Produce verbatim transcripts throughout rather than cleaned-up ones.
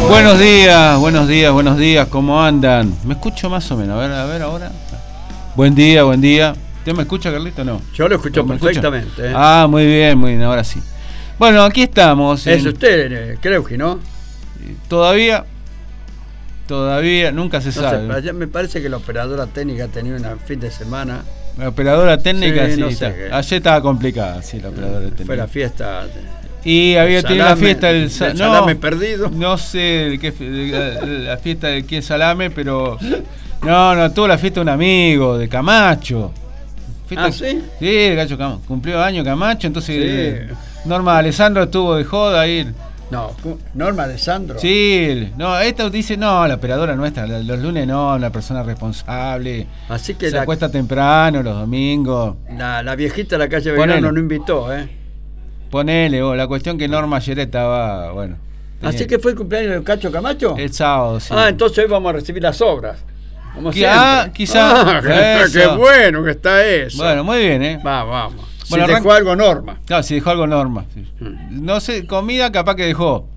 Buenos días, buenos días, buenos días, ¿cómo andan? ¿Me escucho más o menos? A ver, a ver ahora. Buen día, buen día. ¿Usted me escucha, Carlito, o no? Yo lo escucho perfectamente. ¿eh? Ah, muy bien, muy bien, ahora sí. Bueno, aquí estamos. Es en... usted, eh, creo que no. Todavía, todavía, nunca se no sabe. Sé, me parece que la operadora técnica ha tenido un fin de semana. La operadora técnica, sí, sí no está. sé Ayer estaba complicada, sí, la operadora técnica. Fue la fiesta. Y había tenido la fiesta del, sa del no, salame perdido. No sé qué, la, la fiesta de quién salame, pero no, no, tuvo la fiesta de un amigo, de Camacho. Fiesta, ¿Ah, sí? Sí, el Gacho Camacho. Cumplió año Camacho, entonces sí. eh, Norma Alessandro estuvo de joda ahí. No, Norma Alessandro. Sí, no, esta dice, no, la operadora nuestra, los lunes no, una persona responsable. Así que se la, acuesta temprano, los domingos. La, la viejita de la calle Belgrano no invitó, ¿eh? Ponele, oh, la cuestión que Norma ayer estaba, bueno. Tenía... ¿Así que fue el cumpleaños del Cacho Camacho? El sábado, sí. Ah, entonces hoy vamos a recibir las obras. Como ah, quizá. Ah, qué, qué bueno que está eso. Bueno, muy bien, ¿eh? Va, vamos. Si bueno, dejó arranca... algo Norma. Claro, si dejó algo Norma. Sí. Hmm. No sé, comida capaz que dejó.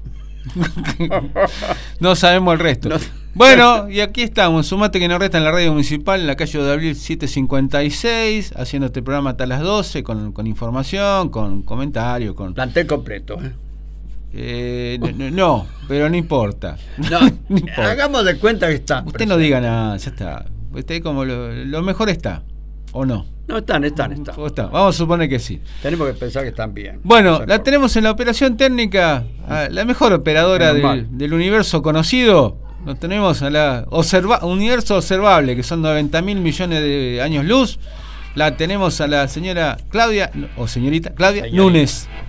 No sabemos el resto. No. Bueno, y aquí estamos. Sumate que nos resta en la radio municipal, en la calle de Abril setecientos cincuenta y seis, haciendo este programa hasta las doce, con, con información, con comentarios. Con... Plantel completo, ¿eh? Eh, no, no, pero no importa. No, no importa. Hagamos de cuenta que está. Usted presente. No diga nada, ya está. Usted como lo, lo mejor está, ¿o no? No, están, están, están. Está. Vamos a suponer que sí. Tenemos que pensar que están bien. Bueno, la tenemos en la operación técnica, a la mejor operadora del, del universo conocido. Lo tenemos a la observa, universo observable, que son noventa mil millones de años luz. La tenemos a la señora Claudia, o señorita Claudia señorita. Núñez.